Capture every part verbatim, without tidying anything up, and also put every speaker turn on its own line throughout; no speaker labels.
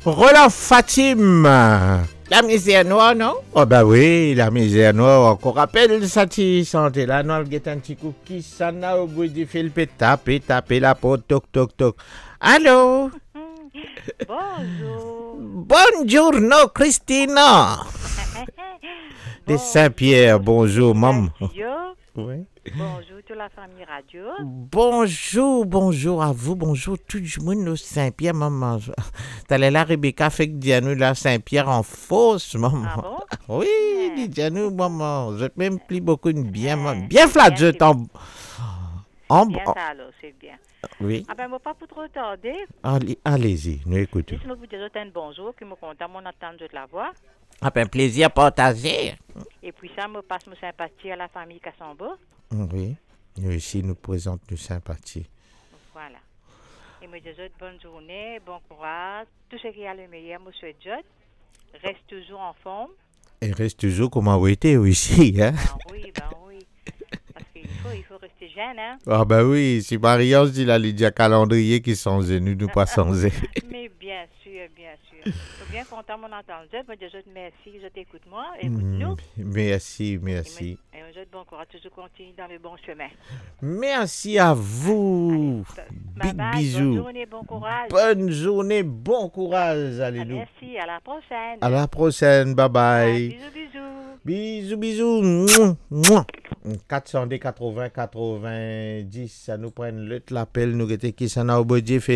Roland Fatim. La misère noire, non? Oh bah oui, la misère noire. Encore rappelle ça, tu santé là, non, il y a un petit coup qui s'en a au bout du fil, peut taper, taper la porte, toc, toc, toc. Allô?
Bonjour.
Buongiorno, Christina. De Saint-Pierre, bonjour, maman. Oui.
Bonjour toute la famille radio.
Bonjour, bonjour à vous, bonjour tout le monde au Saint-Pierre, maman. T'as là, Rebecca fait que dis-nous là Saint-Pierre en fausse, maman.
Ah bon?
Oui,
Yeah.
dis-nous, maman. Je te même plie beaucoup de bien,
Yeah.
maman. Bien flat,
Bien,
je
c'est
t'en... En...
Bien ça alors, c'est bien.
Oui,
Ah ben, moi pas pour trop tarder.
allez, allez-y, nous écoutons.
Laisse-moi vous dire un bonjour, qui me content mon entendre de la voix.
Ah ben, plaisir partagé.
Et puis ça me passe mon sympathie à la famille Kassambo.
Oui, nous ici, nous présentons nos sympathies.
Voilà. Et me dis bonne journée, bon courage. Tout ce qui a le meilleur, monsieur Judd. Reste toujours en forme.
Et reste toujours comme on était ici, hein?
Ben oui, ben oui. Parce qu'il faut, il faut rester jeune, hein.
Ah ben oui, si Marie-Ange dit la Lydia Calendrier qui sont nous, nous pas sans
Mais bien sûr, bien sûr. Je suis bien content mon entendre. Je me dis merci, je t'écoute moi, écoute-nous.
Merci, merci.
Et je te bon courage, toujours continue dans le bon chemin.
Merci à vous.
Bye
Big
bye,
bisous.
bonne journée, bon courage.
Bonne journée, bon courage.
Ah,
Allez-nous.
merci, à la prochaine.
À la prochaine. Bye
Ah,
bye.
bisous, bisous.
Bisous, bisous. Mouah, mouah. quatre cent quatre-vingts quatre-vingt-dix, ça nous prend l'autre l'appel, nous étions qui s'en a au budget fait.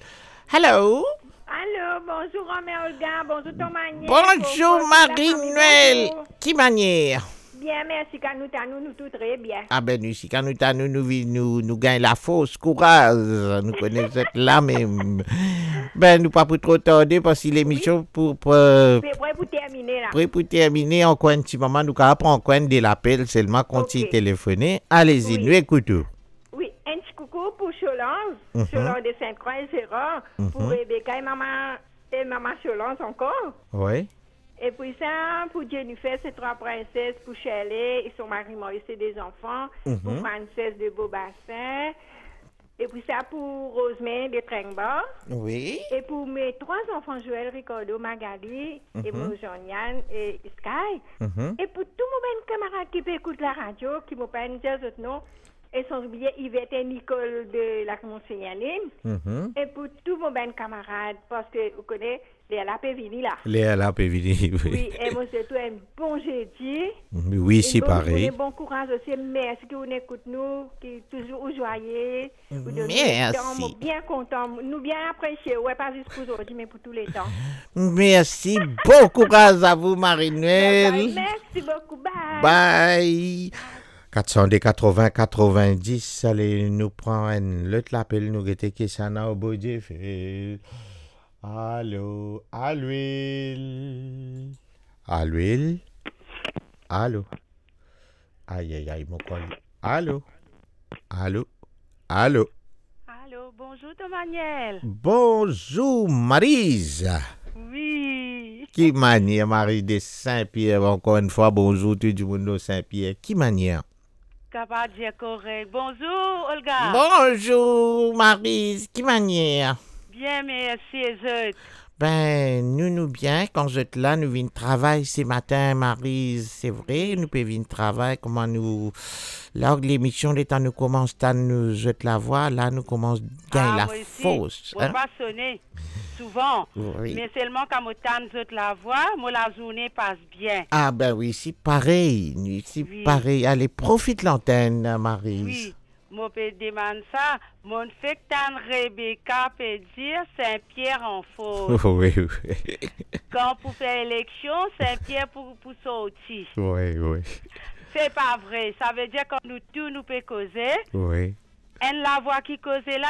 Hello.
Allô, bonjour Romain Olga, bonjour Thomas.
Bonjour Marie-Noël. Qui manière?
Bien, merci, quand nous t'avons nous tout très bien.
Ah ben nous ici, quand nous t'avons nous, nous, nous, nous gagnons la fausse courage, nous connaissons là même. Ben nous pas pour trop tarder parce que l'émission pour, pour,
C'est prêt pour terminer là.
pour, pour terminer, encore un petit moment, nous allons prendre compte de l'appel, seulement continue
Ok.
téléphoner. Allez-y,
Oui.
nous écoutons.
Oui, un petit coucou pour Solange,
Mhm.
Solange de Sainte-Croix et Gérard, pour Rebecca et maman, et maman Solange encore.
Oui.
Et puis ça, pour Jennifer, c'est trois princesses, pour Shelley et son mari Maurice et des enfants, pour Frances de Beaubassin, et puis ça pour Rosemary de Trengbar.
Oui.
Et pour mes trois enfants, Joël, Ricardo, Magali, et mon Jean-Yann et Sky.
Mhm.
Et pour tous mes camarades qui peut écouter la radio, qui m'ont pas dire autres noms, et sans oublier Yvette et Nicole de la Conseillanine.
Mhm.
Et pour tous mes camarades, parce que vous connaissez, les la Pévini là.
Léa là peut venir.
Oui, et moi c'est tout un bon jeudi.
Oui,
Et
c'est
bon
pareil.
journée, bon courage aussi. Merci que vous écoutez nous, qui est toujours joyeux. Vous donnez
Merci.
du temps, moi, bien content. Nous bien appréciés. Ouais, pas juste pour aujourd'hui, mais pour tous les temps.
Merci, bon courage à vous,
Bye,
Marie-Noël.
merci beaucoup. Bye.
Bye. quatre cent quatre-vingts quatre-vingt-dix, allez nous prendre l'autre l'appel, nous guetter qui s'en a au bout du fil. Allô, à l'huile. À l'huile. Allô. Aïe, aïe, aïe, mon col. Allô. Allô. Allô.
Allô, bonjour Thomas.
Bonjour, Maryse.
Oui.
Qui manière, Marie de Saint-Pierre, encore une fois, bonjour tout le monde de Saint-Pierre. Qui manière?
Capable de dire correct. Bonjour Olga.
Bonjour, Maryse. Qui manière?
Bien, merci Zut.
Ben, nous, nous bien, quand je te là, nous venons travailler ce matin, Maryse, c'est vrai, nous pouvons venir travailler, comment nous, là, l'émission, les temps, nous commence à nous jeter la voix, là, nous commence à gagner la
moi aussi,
fausse.
On va sonner souvent.
Oui.
Mais seulement quand on tente Zut la voix, moi la journée passe bien.
Ah, ben oui, c'est pareil, c'est
Oui.
pareil. Allez, profite l'antenne, Maryse.
Oui. Moi, peux demander ça. Mon fait que t'as Rebecca peut dire Saint-Pierre en fausse.
Oui, oui.
Quand pour faire élection, Saint-Pierre pour, pour sortir.
Oui, oui,
C'est pas vrai. Ça veut dire que nous tous nous pouvons causer.
oui.
Et la voix qui cause là,